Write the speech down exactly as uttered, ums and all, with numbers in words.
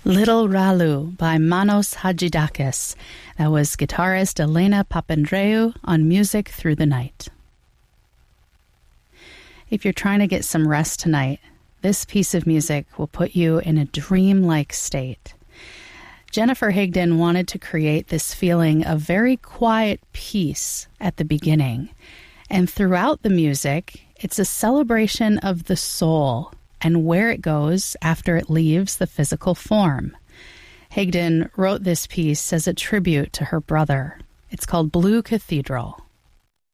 Little Ralu by Manos Hadjidakis. That was guitarist Elena Papandreou on Music Through the Night. If you're trying to get some rest tonight, this piece of music will put you in a dreamlike state. Jennifer Higdon wanted to create this feeling of very quiet peace at the beginning. And throughout the music, it's a celebration of the soul and where it goes after it leaves the physical form. Higdon wrote this piece as a tribute to her brother. It's called Blue Cathedral.